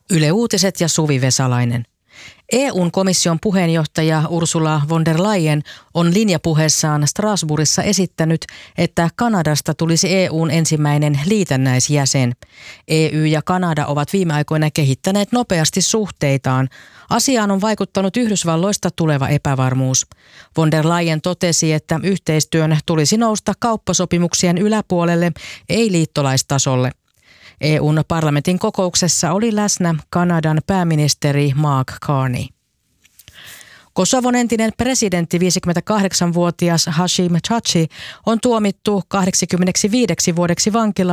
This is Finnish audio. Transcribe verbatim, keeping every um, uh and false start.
Yle Uutiset ja Suvi Vesalainen. E U:n komission puheenjohtaja Ursula von der Leyen on linjapuheessaan Strasbourgissa esittänyt, että Kanadasta tulisi E U:n ensimmäinen liitännäisjäsen. E U ja Kanada ovat viime aikoina kehittäneet nopeasti suhteitaan. Asiaan on vaikuttanut Yhdysvalloista tuleva epävarmuus. Von der Leyen totesi, että yhteistyön tulisi nousta kauppasopimuksien yläpuolelle, ei liittolaistasolle. E U:n parlamentin kokouksessa oli läsnä Kanadan pääministeri Mark Carney. Kosovon entinen presidentti, viisikymmentäkahdeksanvuotias Hashim Thaçi, on tuomittu kahdeksankymmentäviisi vuodeksi vankilaan